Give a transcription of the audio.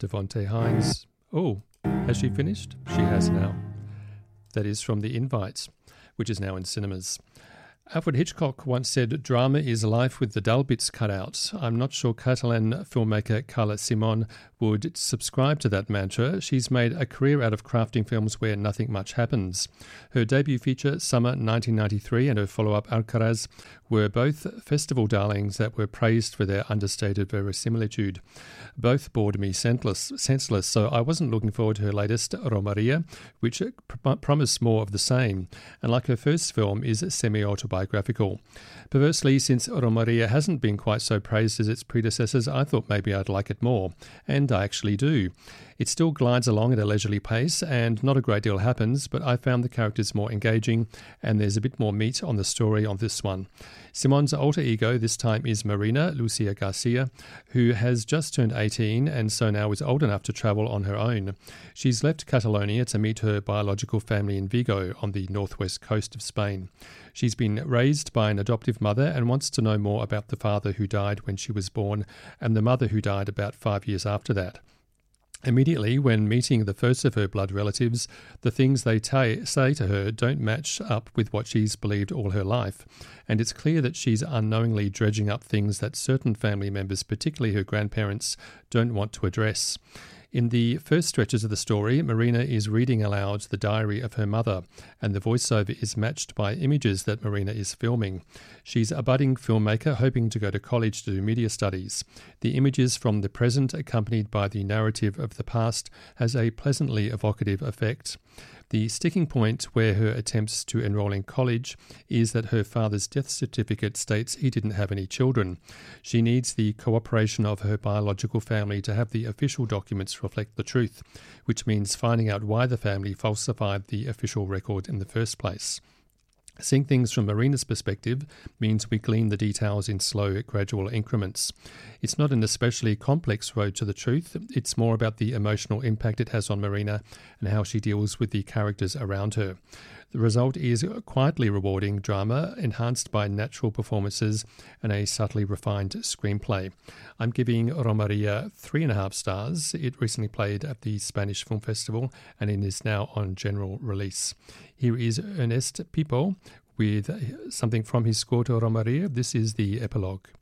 Devonte Hines. Oh, has she finished? She has now. That is from The Invite, which is now in cinemas. Alfred Hitchcock once said, "Drama is life with the dull bits cut out." I'm not sure Catalan filmmaker Carla Simon would subscribe to that mantra. She's made a career out of crafting films where nothing much happens. Her debut feature, Summer 1993, and her follow-up, Alcaraz, were both festival darlings that were praised for their understated verisimilitude. Both bored me senseless, so I wasn't looking forward to her latest, Romaria, which promised more of the same, and like her first film, is semi-autobiographical. Perversely, since Romaria hasn't been quite so praised as its predecessors, I thought maybe I'd like it more, and I actually do. It still glides along at a leisurely pace, and not a great deal happens, but I found the characters more engaging, and there's a bit more meat on the story on this one. Simon's alter ego this time is Marina Lucia Garcia, who has just turned 18 and so now is old enough to travel on her own. She's left Catalonia to meet her biological family in Vigo on the northwest coast of Spain. She's been raised by an adoptive mother and wants to know more about the father who died when she was born and the mother who died about 5 years after that. Immediately, when meeting the first of her blood relatives, the things they say to her don't match up with what she's believed all her life, and it's clear that she's unknowingly dredging up things that certain family members, particularly her grandparents, don't want to address. In the first stretches of the story, Marina is reading aloud the diary of her mother, and the voiceover is matched by images that Marina is filming. She's a budding filmmaker hoping to go to college to do media studies. The images from the present, accompanied by the narrative of the past, has a pleasantly evocative effect. The sticking point where her attempts to enroll in college is that her father's death certificate states he didn't have any children. She needs the cooperation of her biological family to have the official documents reflect the truth, which means finding out why the family falsified the official record in the first place. Seeing things from Marina's perspective means we glean the details in slow, gradual increments. It's not an especially complex road to the truth. It's more about the emotional impact it has on Marina and how she deals with the characters around her. The result is quietly rewarding drama, enhanced by natural performances and a subtly refined screenplay. I'm giving Romaria 3.5 stars. It recently played at the Spanish Film Festival and it is now on general release. Here is Ernest Pipo with something from his score to Romaria. This is the epilogue.